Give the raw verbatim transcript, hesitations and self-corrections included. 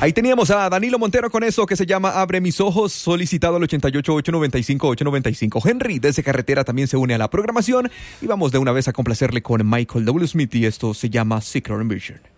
Ahí teníamos a Danilo Montero con eso que se llama Abre mis ojos, solicitado al ochenta y ocho, ochocientos noventa y cinco, ochocientos noventa y cinco. Henry desde Carretera también se une a la programación y vamos de una vez a complacerle con Michael W. Smith y esto se llama Secret Ambition.